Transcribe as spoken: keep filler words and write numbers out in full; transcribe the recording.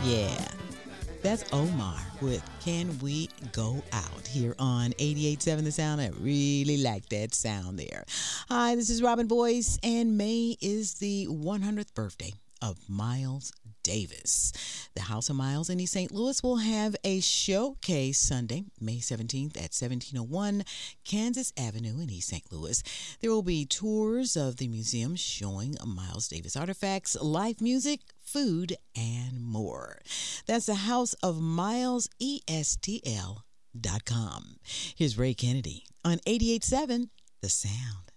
Yeah, that's Omar with Can We Go Out here on eighty-eight point seven The Sound. I really like that sound there. Hi, this is Robin Boyce, and May is the one hundredth birthday of Miles Davis. The House of Miles in East Saint Louis will have a showcase Sunday, May seventeenth at seventeen oh one Kansas Avenue in East Saint Louis. There will be tours of the museum showing Miles Davis artifacts, live music, food, and more. That's the House of Miles, E S T L dot com. Here's Ray Kennedy on eighty-eight point seven The Sound.